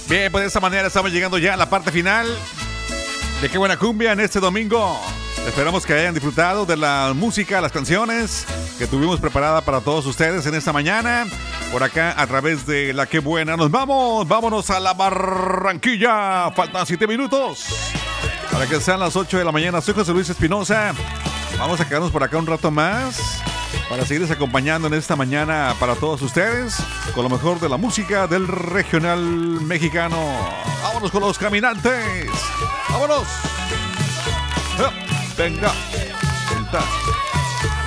Bien, pues de esta manera estamos llegando ya a la parte final de Qué Buena Cumbia en este domingo. Esperamos que hayan disfrutado de la música, las canciones que tuvimos preparada para todos ustedes en esta mañana. Por acá a través de la Qué Buena. Nos vamos, vámonos a la Barranquilla. Faltan 7 minutos para que sean las 8 de la mañana. Soy José Luis Espinosa. Vamos a quedarnos por acá un rato más para seguirles acompañando en esta mañana para todos ustedes con lo mejor de la música del regional mexicano. Vámonos con los caminantes. Vámonos. Venga. Senta.